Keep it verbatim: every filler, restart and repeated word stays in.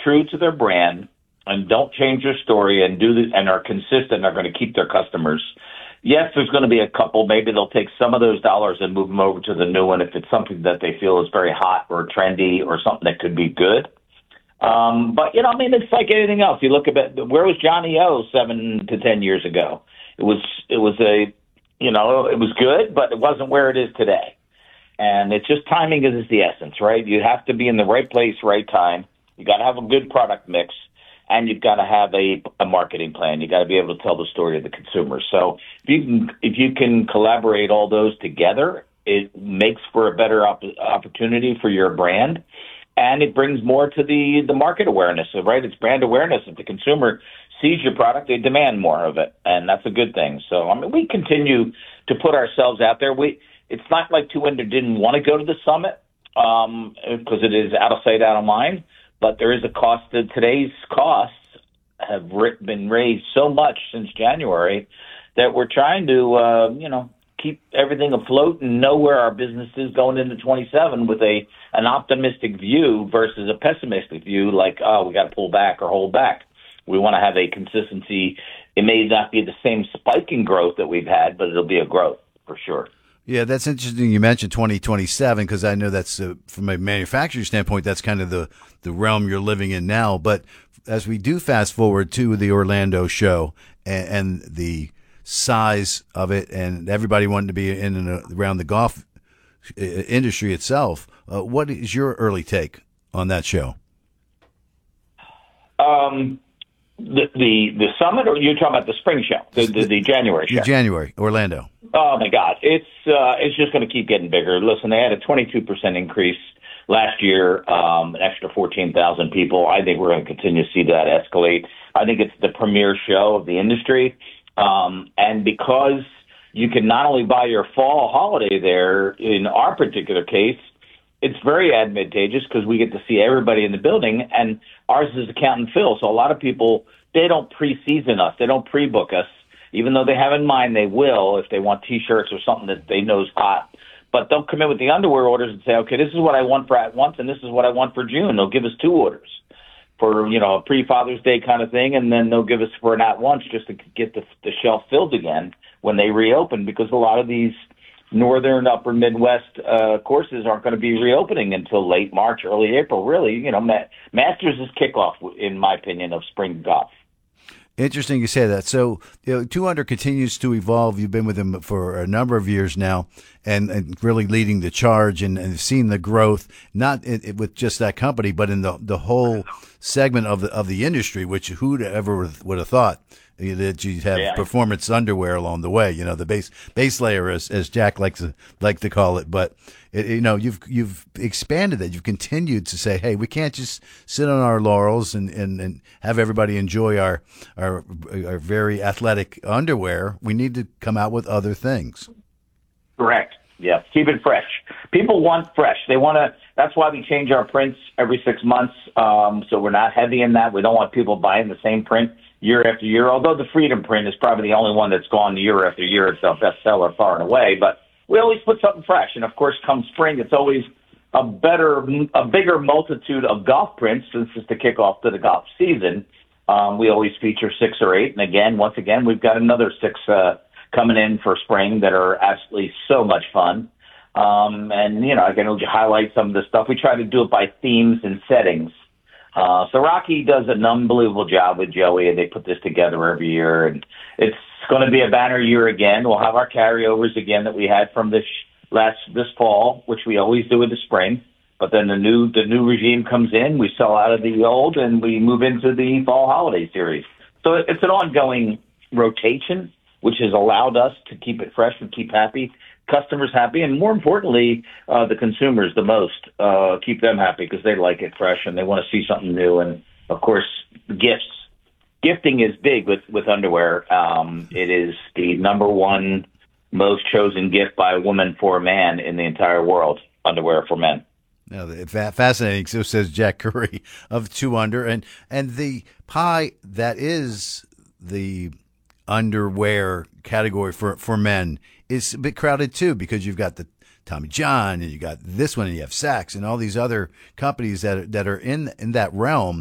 true to their brand and don't change their story and do the, and are consistent, are going to keep their customers. Yes, there's going to be a couple. Maybe they'll take some of those dollars and move them over to the new one if it's something that they feel is very hot or trendy or something that could be good. Um, but, you know, I mean, it's like anything else. You look at it, where was Johnny O seven to ten years ago? It was, it was a, you know, it was good, but it wasn't where it is today. And it's just timing is the essence, right? You have to be in the right place, right time. You got to have a good product mix, and you've got to have a, a marketing plan. You got to be able to tell the story to the consumer. So if you can, if you can collaborate all those together, it makes for a better op- opportunity for your brand. And it brings more to the, the market awareness, right? It's brand awareness. If the consumer sees your product, they demand more of it, and that's a good thing. So, I mean, we continue to put ourselves out there. We It's not like Two Under didn't want to go to the summit um, because it is out of sight, out of mind, but there is a cost. To, today's costs have been raised so much since January that we're trying to, uh, you know, keep everything afloat and know where our business is going into twenty-seven with a an optimistic view versus a pessimistic view, like, oh, we got to pull back or hold back. We want to have a consistency. It may not be the same spike in growth that we've had, but it'll be a growth for sure. Yeah, that's interesting. You mentioned twenty twenty-seven because I know that's uh, from a manufacturer standpoint, that's kind of the, the realm you're living in now. But as we do fast forward to the Orlando show and, and the size of it, and everybody wanting to be in and around the golf industry itself, uh, what is your early take on that show? Um, the the the summit, or you're talking about the spring show, the the, the January show? The January, Orlando. Oh my God, it's uh, it's just going to keep getting bigger. Listen, they had a twenty-two percent increase last year, um, an extra fourteen thousand people. I think we're going to continue to see that escalate. I think it's the premier show of the industry. Um, and because you can not only buy your fall holiday there, in our particular case, it's very advantageous because we get to see everybody in the building, and ours is account and fill. So a lot of people, they don't pre-season us. They don't pre-book us, even though they have in mind they will if they want T-shirts or something that they know is hot. But they'll come in with the underwear orders and say, okay, this is what I want for at once, and this is what I want for June. They'll give us two orders for, you know, a pre-Father's Day kind of thing, and then they'll give us for an at-once just to get the, the shelf filled again when they reopen, because a lot of these northern, upper Midwest uh, courses aren't going to be reopening until late March, early April. Really, you know, Ma- Masters is kickoff, in my opinion, of spring golf. Interesting you say that. So, you know, Two Under continues to evolve. You've been with them for a number of years now, and, and really leading the charge and, and seeing the growth, not in, in, with just that company, but in the the whole segment of the of the industry. Which who'd ever would have thought that you'd have yeah. performance underwear along the way? You know, the base base layer, as as Jack likes to like to call it, but. It, you know, you've you've expanded that. You've continued to say, hey, we can't just sit on our laurels and, and, and have everybody enjoy our, our our very athletic underwear. We need to come out with other things. Correct. Yeah, keep it fresh. People want fresh. They want to. That's why we change our prints every six months. Um, so we're not heavy in that. We don't want people buying the same print year after year. Although the Freedom print is probably the only one that's gone year after year. It's our bestseller far and away, but. We always put something fresh, and of course, come spring, it's always a better, a bigger multitude of golf prints since it's the kickoff to the golf season. Um, we always feature six or eight, and again, once again, we've got another six uh, coming in for spring that are absolutely so much fun. Um, and you know, I can highlight some of the stuff. We try to do it by themes and settings. Uh, so Rocky does an unbelievable job with Joey, and they put this together every year, and it's going to be a banner year again. We'll have our carryovers again that we had from this last this fall, which we always do in the spring. But then the new the new regime comes in, we sell out of the old, and we move into the fall holiday series. So it's an ongoing rotation, which has allowed us to keep it fresh and keep happy customers happy, and more importantly, uh, the consumers the most. Uh, keep them happy because they like it fresh and they want to see something new. And of course, gifts. Gifting is big with, with underwear. Um, it is the number one most chosen gift by a woman for a man in the entire world, underwear for men. Now, fascinating. So says Jack Curry of Two Under. And, and the pie that is the underwear category for, for men is a bit crowded too, because you've got the Tommy John and you got this one and you have Saks and all these other companies that are, that are in, in that realm.